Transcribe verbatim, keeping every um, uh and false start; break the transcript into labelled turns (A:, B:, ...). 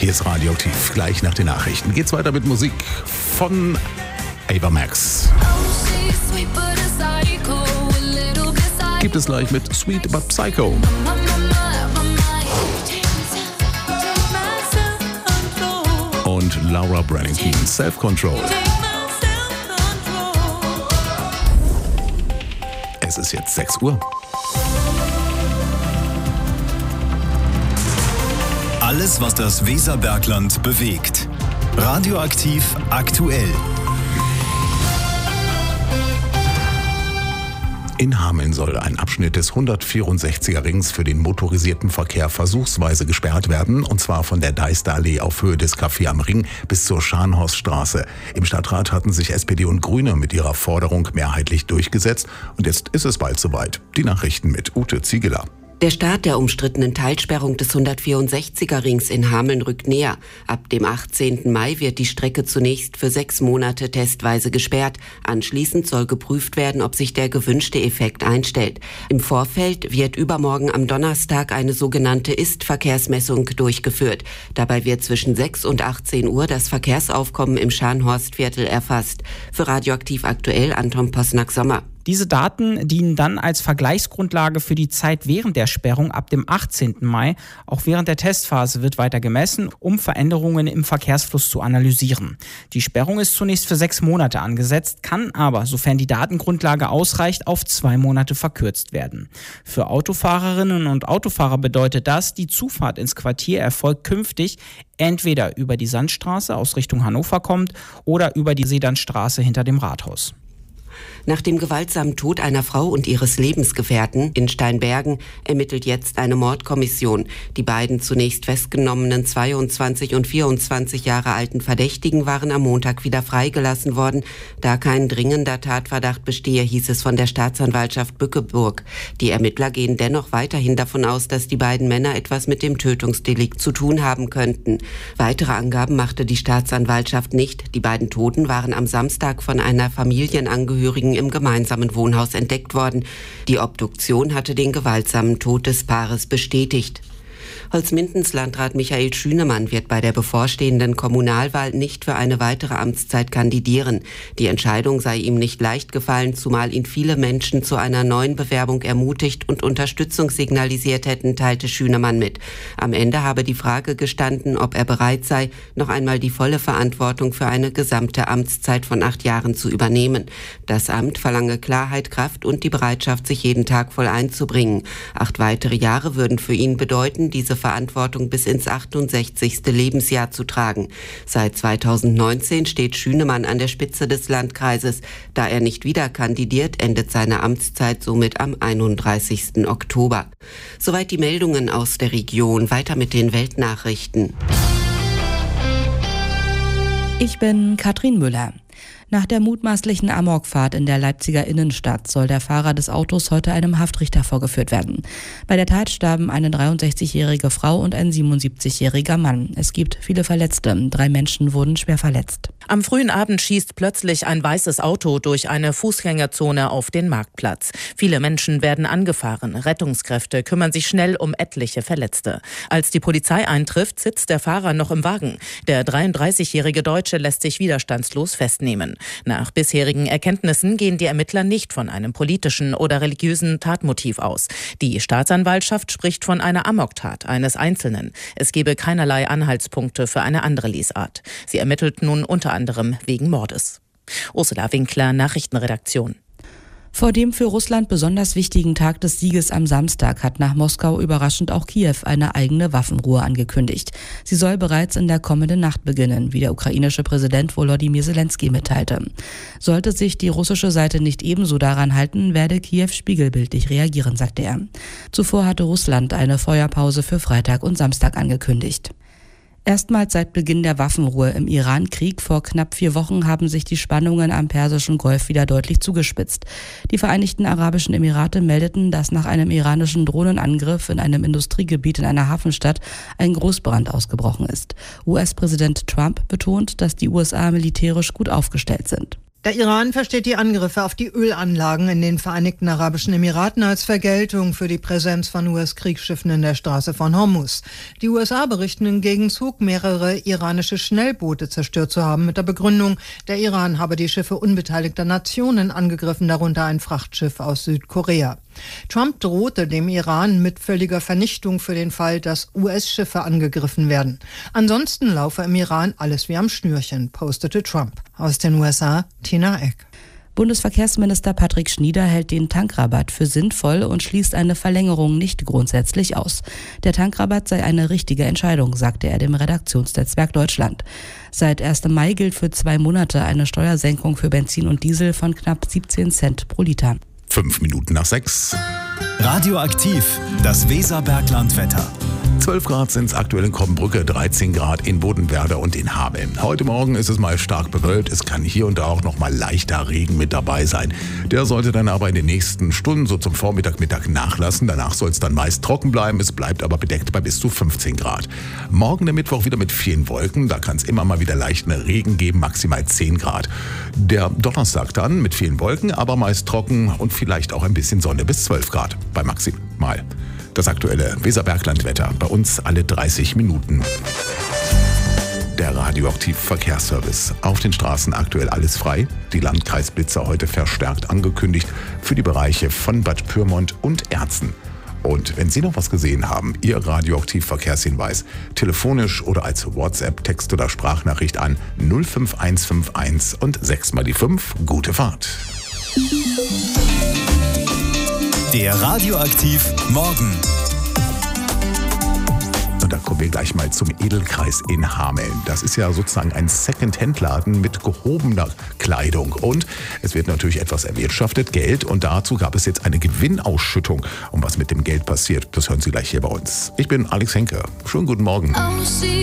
A: Hier ist Radioaktiv. Gleich nach den Nachrichten geht's weiter mit Musik von Ava Max. Gibt es gleich mit Sweet But Psycho. Und Laura Branigan, Self-Control. Es ist jetzt sechs Uhr.
B: Alles, was das Weserbergland bewegt. Radioaktiv aktuell.
A: In Hameln soll ein Abschnitt des hundertvierundsechziger Rings für den motorisierten Verkehr versuchsweise gesperrt werden, und zwar von der Deisterallee auf Höhe des Café am Ring bis zur Scharnhorststraße. Im Stadtrat hatten sich S P D und Grüne mit ihrer Forderung mehrheitlich durchgesetzt, und jetzt ist es bald soweit. Die Nachrichten mit Ute Ziegeler.
C: Der Start der umstrittenen Teilsperrung des hundertvierundsechziger Rings in Hameln rückt näher. Ab dem achtzehnten Mai wird die Strecke zunächst für sechs Monate testweise gesperrt. Anschließend soll geprüft werden, ob sich der gewünschte Effekt einstellt. Im Vorfeld wird übermorgen am Donnerstag eine sogenannte Ist-Verkehrsmessung durchgeführt. Dabei wird zwischen sechs und achtzehn Uhr das Verkehrsaufkommen im Scharnhorstviertel erfasst. Für Radioaktiv aktuell Anton Posnack-Sommer.
D: Diese Daten dienen dann als Vergleichsgrundlage für die Zeit während der Sperrung ab dem achtzehnten Mai. Auch während der Testphase wird weiter gemessen, um Veränderungen im Verkehrsfluss zu analysieren. Die Sperrung ist zunächst für sechs Monate angesetzt, kann aber, sofern die Datengrundlage ausreicht, auf zwei Monate verkürzt werden. Für Autofahrerinnen und Autofahrer bedeutet das, die Zufahrt ins Quartier erfolgt künftig entweder über die Sandstraße aus Richtung Hannover kommt oder über die Sedanstraße hinter dem Rathaus.
C: Nach dem gewaltsamen Tod einer Frau und ihres Lebensgefährten in Steinbergen ermittelt jetzt eine Mordkommission. Die beiden zunächst festgenommenen zweiundzwanzig und vierundzwanzig Jahre alten Verdächtigen waren am Montag wieder freigelassen worden. Da kein dringender Tatverdacht bestehe, hieß es von der Staatsanwaltschaft Bückeburg. Die Ermittler gehen dennoch weiterhin davon aus, dass die beiden Männer etwas mit dem Tötungsdelikt zu tun haben könnten. Weitere Angaben machte die Staatsanwaltschaft nicht. Die beiden Toten waren am Samstag von einer Familienangehörigen im gemeinsamen Wohnhaus entdeckt worden. Die Obduktion hatte den gewaltsamen Tod des Paares bestätigt. Holzmindens Landrat Michael Schünemann wird bei der bevorstehenden Kommunalwahl nicht für eine weitere Amtszeit kandidieren. Die Entscheidung sei ihm nicht leicht gefallen, zumal ihn viele Menschen zu einer neuen Bewerbung ermutigt und Unterstützung signalisiert hätten, teilte Schünemann mit. Am Ende habe die Frage gestanden, ob er bereit sei, noch einmal die volle Verantwortung für eine gesamte Amtszeit von acht Jahren zu übernehmen. Das Amt verlange Klarheit, Kraft und die Bereitschaft, sich jeden Tag voll einzubringen. Acht weitere Jahre würden für ihn bedeuten, diese Verantwortung bis ins achtundsechzigste Lebensjahr zu tragen. Seit zweitausendneunzehn steht Schünemann an der Spitze des Landkreises. Da er nicht wieder kandidiert, endet seine Amtszeit somit am einunddreißigsten Oktober. Soweit die Meldungen aus der Region. Weiter mit den Weltnachrichten.
E: Ich bin Katrin Müller. Nach der mutmaßlichen Amokfahrt in der Leipziger Innenstadt soll der Fahrer des Autos heute einem Haftrichter vorgeführt werden. Bei der Tat starben eine dreiundsechzigjährige Frau und ein siebenundsiebzigjähriger Mann. Es gibt viele Verletzte. Drei Menschen wurden schwer verletzt.
F: Am frühen Abend schießt plötzlich ein weißes Auto durch eine Fußgängerzone auf den Marktplatz. Viele Menschen werden angefahren. Rettungskräfte kümmern sich schnell um etliche Verletzte. Als die Polizei eintrifft, sitzt der Fahrer noch im Wagen. Der dreiunddreißigjährige Deutsche lässt sich widerstandslos festnehmen. Nach bisherigen Erkenntnissen gehen die Ermittler nicht von einem politischen oder religiösen Tatmotiv aus. Die Staatsanwaltschaft spricht von einer Amoktat eines Einzelnen. Es gebe keinerlei Anhaltspunkte für eine andere Lesart. Sie ermittelt nun unter anderem wegen Mordes. Ursula Winkler, Nachrichtenredaktion.
E: Vor dem für Russland besonders wichtigen Tag des Sieges am Samstag hat nach Moskau überraschend auch Kiew eine eigene Waffenruhe angekündigt. Sie soll bereits in der kommenden Nacht beginnen, wie der ukrainische Präsident Volodymyr Zelensky mitteilte. Sollte sich die russische Seite nicht ebenso daran halten, werde Kiew spiegelbildlich reagieren, sagte er. Zuvor hatte Russland eine Feuerpause für Freitag und Samstag angekündigt. Erstmals seit Beginn der Waffenruhe im Iran-Krieg vor knapp vier Wochen haben sich die Spannungen am Persischen Golf wieder deutlich zugespitzt. Die Vereinigten Arabischen Emirate meldeten, dass nach einem iranischen Drohnenangriff in einem Industriegebiet in einer Hafenstadt ein Großbrand ausgebrochen ist. U S-Präsident Trump betont, dass die U S A militärisch gut aufgestellt sind.
G: Der Iran versteht die Angriffe auf die Ölanlagen in den Vereinigten Arabischen Emiraten als Vergeltung für die Präsenz von U S-Kriegsschiffen in der Straße von Hormuz. Die U S A berichten im Gegenzug, mehrere iranische Schnellboote zerstört zu haben, mit der Begründung, der Iran habe die Schiffe unbeteiligter Nationen angegriffen, darunter ein Frachtschiff aus Südkorea. Trump drohte dem Iran mit völliger Vernichtung für den Fall, dass U S-Schiffe angegriffen werden. Ansonsten laufe im Iran alles wie am Schnürchen, postete Trump. Aus den U S A, Tina Eck.
E: Bundesverkehrsminister Patrick Schnieder hält den Tankrabatt für sinnvoll und schließt eine Verlängerung nicht grundsätzlich aus. Der Tankrabatt sei eine richtige Entscheidung, sagte er dem Redaktionsnetzwerk Deutschland. Seit ersten Mai gilt für zwei Monate eine Steuersenkung für Benzin und Diesel von knapp siebzehn Cent pro Liter.
A: Fünf Minuten nach sechs.
B: Radioaktiv, das Weserberglandwetter.
A: zwölf Grad sind es aktuell in Krombrücke, dreizehn Grad in Bodenwerder und in Hameln. Heute Morgen ist es mal stark bewölkt. Es kann hier und da auch noch mal leichter Regen mit dabei sein. Der sollte dann aber in den nächsten Stunden so zum Vormittag, Mittag nachlassen. Danach soll es dann meist trocken bleiben. Es bleibt aber bedeckt bei bis zu fünfzehn Grad. Morgen der Mittwoch wieder mit vielen Wolken. Da kann es immer mal wieder leichten Regen geben, maximal zehn Grad. Der Donnerstag dann mit vielen Wolken, aber meist trocken und vielleicht auch ein bisschen Sonne bis zwölf Grad bei maximal. Das aktuelle Weserberglandwetter bei uns alle dreißig Minuten. Der Radioaktiv Verkehrsservice. Auf den Straßen aktuell alles frei. Die Landkreisblitzer heute verstärkt angekündigt für die Bereiche von Bad Pyrmont und Erzen. Und wenn Sie noch was gesehen haben, Ihr Radioaktiv Verkehrshinweis, telefonisch oder als WhatsApp, Text oder Sprachnachricht an null fünf eins fünf eins und sechs mal die fünf. Gute Fahrt.
B: Der Radioaktiv Morgen.
A: Und da kommen wir gleich mal zum Edelkreis in Hameln. Das ist ja sozusagen ein Second-Hand-Laden mit gehobener Kleidung. Und es wird natürlich etwas erwirtschaftet, Geld. Und dazu gab es jetzt eine Gewinnausschüttung. Und was mit dem Geld passiert, das hören Sie gleich hier bei uns. Ich bin Alex Henke. Schönen guten Morgen.